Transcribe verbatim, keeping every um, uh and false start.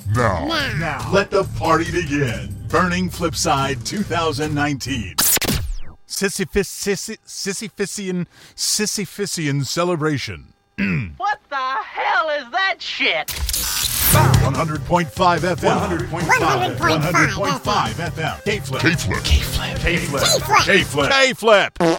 Now. Now. Now. Let the party begin. Burning Flipside twenty nineteen. Sisyphus, Sissy, Sisyphusian, Sisyphusian celebration. What the hell is that shit? one hundred point five F M. one hundred point five. one hundred point five F M. K-Flip. K-Flip. K-Flip. K-Flip. K-Flip. K-Flip.